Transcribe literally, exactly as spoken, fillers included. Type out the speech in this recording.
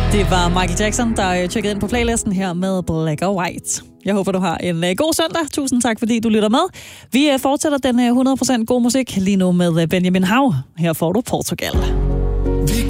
Det var Michael Jackson, der tjekkede ind på playlisten her med Black or White. Jeg håber, du har en god søndag. Tusind tak, fordi du lytter med. Vi fortsætter den hundrede procent god musik lige nu med Benjamin Hav. Her får du Portugal.